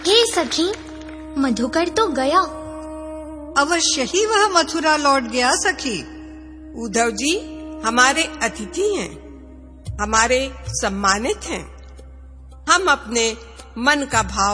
हे सखी, मधुकर तो गया। अवश्य ही वह मथुरा लौट गया सखी। उद्धव जी हमारे अतिथि हैं, हमारे सम्मानित हैं। हम अपने मन का भाव